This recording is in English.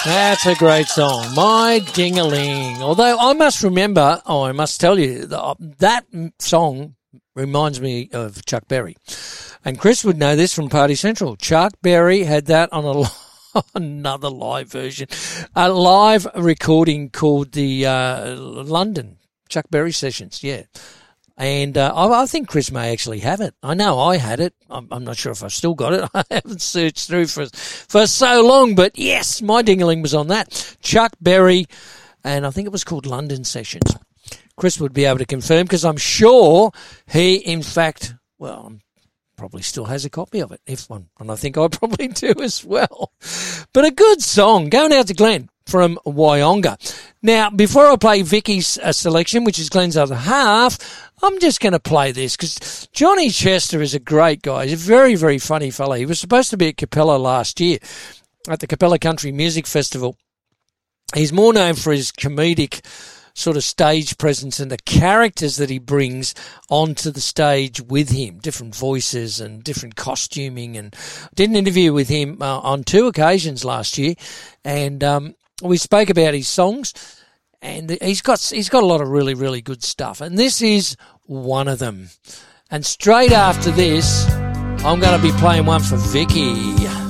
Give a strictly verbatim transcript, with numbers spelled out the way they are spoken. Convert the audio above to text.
That's a great song, My Ding-a-Ling. Although I must remember, oh, I must tell you, that song reminds me of Chuck Berry. And Chris would know this from Party Central. Chuck Berry had that on a another live version, a live recording called the uh, London Chuck Berry Sessions, yeah. And uh, I, I think Chris may actually have it. I know I had it. I'm, I'm not sure if I've still got it. I haven't searched through for for so long. But yes, My Ding-a-Ling was on that. Chuck Berry, and I think it was called London Sessions. Chris would be able to confirm because I'm sure he, in fact, well, probably still has a copy of it, if one. And I think I probably do as well. But a good song. Going out to Glenn from Wyonga. Now, before I play Vicky's uh, selection, which is Glenn's other half, I'm just going to play this because Johnny Chester is a great guy. He's a very, very funny fella. He was supposed to be at Capella last year at the Capella Country Music Festival. He's more known for his comedic sort of stage presence and the characters that he brings onto the stage with him, different voices and different costuming. And I did an interview with him uh, on two occasions last year, and um, we spoke about his songs. And he's got he's got a lot of really, really good stuff. And this is one of them. And straight after this, I'm going to be playing one for Vicky.